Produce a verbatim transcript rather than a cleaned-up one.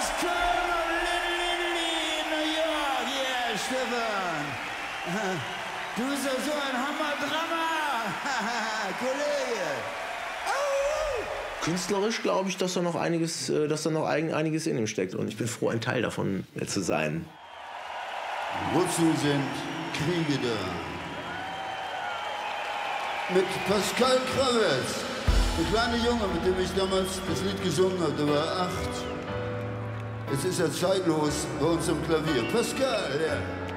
aus Köln und Lindley, New York. Yeah, Stefan. Du bist ja so ein Hammer-Drama. Kollege. Künstlerisch glaube ich, dass da noch einiges, dass da noch einiges in ihm steckt. Und ich bin froh, ein Teil davon zu sein. Wozu sind Kriege da? Mit Pascal Kraves, der kleine Junge, mit dem ich damals das Lied gesungen habe, der war acht. Jetzt ist er zeitlos bei uns am Klavier. Pascal, ja.